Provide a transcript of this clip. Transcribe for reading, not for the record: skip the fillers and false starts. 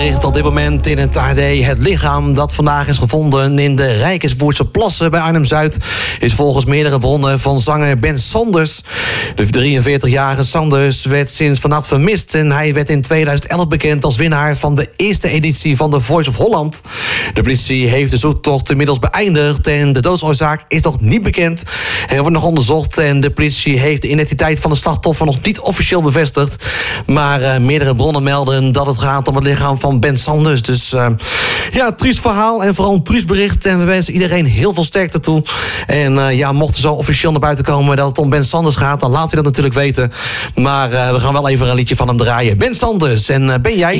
Ligt op dit moment in het AD. Het lichaam dat vandaag is gevonden in de Rijkerswoerdse plassen bij Arnhem-Zuid is volgens meerdere bronnen van zanger Ben Sanders. De 43-jarige Sanders werd sinds vannacht vermist en hij werd in 2011 bekend als winnaar van de eerste editie van The Voice of Holland. De politie heeft de zoektocht inmiddels beëindigd en de doodsoorzaak is nog niet bekend. Er wordt nog onderzocht en de politie heeft de identiteit van de slachtoffer nog niet officieel bevestigd. Maar meerdere bronnen melden dat het gaat om het lichaam van Ben Sanders. Dus triest verhaal en vooral een triest bericht. En we wensen iedereen heel veel sterkte toe. En mocht er zo officieel naar buiten komen dat het om Ben Sanders gaat, dan laten we dat natuurlijk weten. Maar we gaan wel even een liedje van hem draaien. Ben Sanders, en ben jij?